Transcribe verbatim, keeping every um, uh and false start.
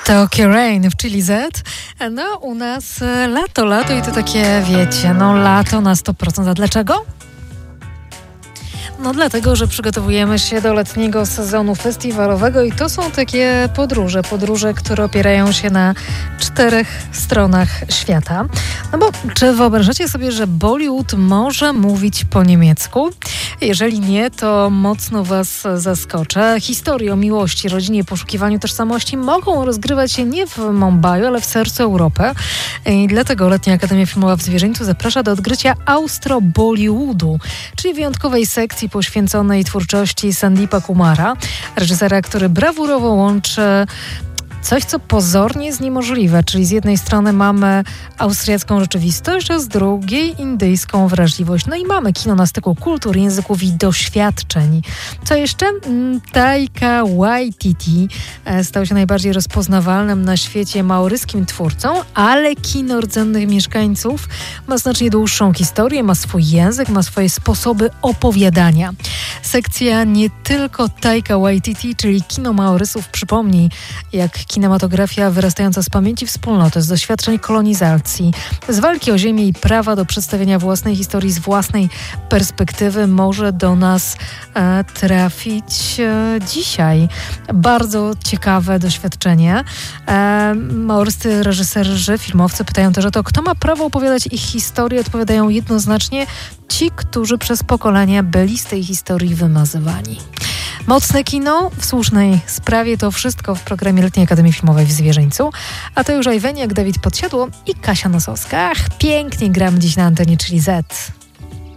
Tokyo Rain w Chili Z. No, u nas lato, lato i to takie, wiecie, no lato na sto procent. A dlaczego? No dlatego, że przygotowujemy się do letniego sezonu festiwalowego i to są takie podróże, podróże, które opierają się na czterech stronach świata. No bo czy wyobrażacie sobie, że Bollywood może mówić po niemiecku? Jeżeli nie, to mocno was zaskoczę. Historie o miłości, rodzinie, poszukiwaniu tożsamości mogą rozgrywać się nie w Mumbai, ale w sercu Europy. I dlatego Letnia Akademia Filmowa w Zwierzyńcu zaprasza do odkrycia Austro-Bollywoodu, czyli wyjątkowej sekcji poświęconej twórczości Sandeepa Kumara, reżysera, który brawurowo łączy coś, co pozornie jest niemożliwe, czyli z jednej strony mamy austriacką rzeczywistość, a z drugiej indyjską wrażliwość. No i mamy kino na styku kultur, języków i doświadczeń. Co jeszcze? Taika Waititi stał się najbardziej rozpoznawalnym na świecie maoryskim twórcą, ale kino rdzennych mieszkańców ma znacznie dłuższą historię, ma swój język, ma swoje sposoby opowiadania. Sekcja nie tylko Taika Waititi, czyli kino maorysów przypomni, jak kinematografia wyrastająca z pamięci wspólnoty, z doświadczeń kolonizacji, z walki o ziemię i prawa do przedstawienia własnej historii z własnej perspektywy może do nas e, trafić e, dzisiaj. Bardzo ciekawe doświadczenie. E, maoryscy reżyserzy, filmowcy pytają też o to, kto ma prawo opowiadać ich historię. Odpowiadają jednoznacznie ci, którzy przez pokolenia byli z tej historii wymazywani. Mocne kino w słusznej sprawie, to wszystko w programie Letniej Akademii Filmowej w Zwierzyńcu. A to już Ajweniak, Dawid Podsiadło i Kasia Nosowska. Ach, pięknie gram dziś na antenie, czyli Z.